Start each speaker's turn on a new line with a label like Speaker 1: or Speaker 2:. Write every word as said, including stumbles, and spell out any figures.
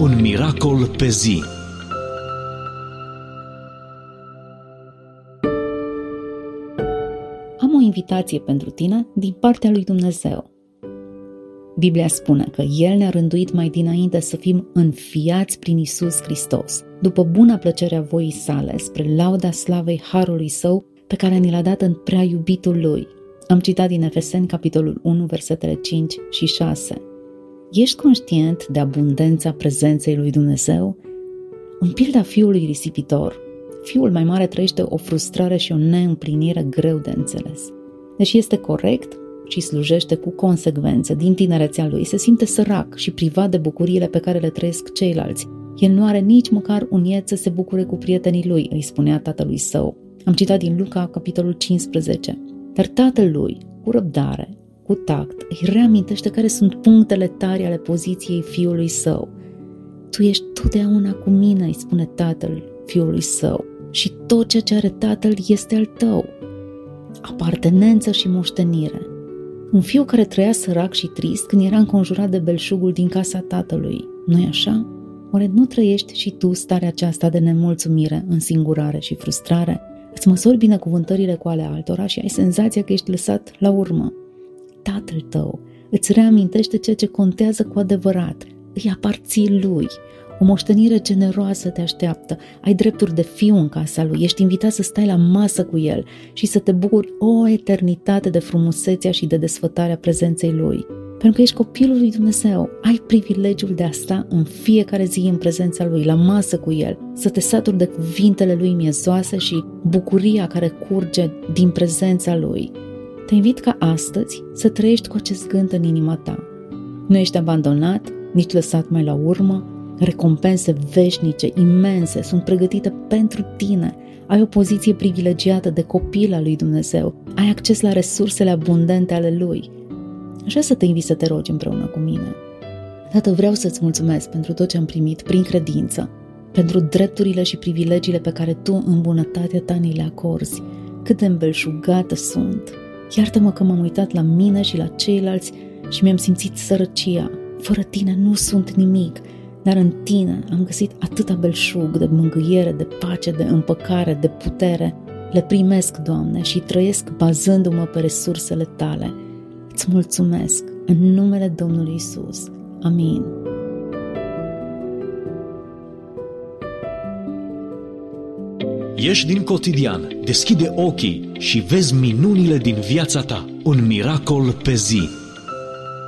Speaker 1: Un miracol pe zi.
Speaker 2: Am o invitație pentru tine din partea lui Dumnezeu. Biblia spune că El ne-a rânduit mai dinainte să fim înfiați prin Iisus Hristos, după buna plăcere a voii sale, spre lauda slavei harului Său, pe care ni l-a dat în prea iubitul Lui. Am citat din Efeseni, capitolul unu, versetele cinci și șase. Ești conștient de abundența prezenței lui Dumnezeu? În pilda fiului risipitor, fiul mai mare trăiește o frustrare și o neîmplinire greu de înțeles. Deși este corect și slujește cu consecvență din tinerețea lui, se simte sărac și privat de bucuriile pe care le trăiesc ceilalți. El nu are nici măcar un ied să se bucure cu prietenii lui, îi spunea tatălui său. Am citat din Luca, capitolul cincisprezece. Dar tatăl lui, cu răbdare, cu tact, îi reamintește care sunt punctele tare ale poziției fiului său. Tu ești totdeauna cu mine, îi spune tatăl fiului său, și tot ceea ce are tatăl este al tău. Apartenență și moștenire. Un fiu care trăia sărac și trist când era înconjurat de belșugul din casa tatălui. Nu-i așa? Oare nu trăiești și tu starea aceasta de nemulțumire, însingurare și frustrare? Îți măsori binecuvântările cu ale altora și ai senzația că ești lăsat la urmă. Tatăl tău îți reamintește ceea ce contează cu adevărat. Îi aparții lui. O moștenire generoasă te așteaptă. Ai drepturi de fiu în casa lui. Ești invitat să stai la masă cu el și să te bucuri o eternitate de frumusețea și de desfătarea prezenței lui. Pentru că ești copilul lui Dumnezeu, ai privilegiul de a sta în fiecare zi în prezența lui, la masă cu el, să te saturi de cuvintele lui miezoase și bucuria care curge din prezența lui. Te invit ca astăzi să trăiești cu acest gând în inima ta. Nu ești abandonat, nici lăsat mai la urmă. Recompense veșnice, imense, sunt pregătite pentru tine. Ai o poziție privilegiată de copil al lui Dumnezeu. Ai acces la resursele abundente ale lui. Aș vrea să te invit să te rogi împreună cu mine. Tată, vreau să-ți mulțumesc pentru tot ce am primit prin credință, pentru drepturile și privilegiile pe care tu în bunătatea ta ni le acorzi. Cât de îmbelșugată sunt. Iartă-mă că m-am uitat la mine și la ceilalți și mi-am simțit sărăcia. Fără tine nu sunt nimic, dar în tine am găsit atâta belșug de mângâiere, de pace, de împăcare, de putere. Le primesc, Doamne, și trăiesc bazându-mă pe resursele tale. Îți mulțumesc în numele Domnului Iisus. Amin.
Speaker 1: Ieși din cotidian, deschide ochii și vezi minunile din viața ta. Un miracol pe zi.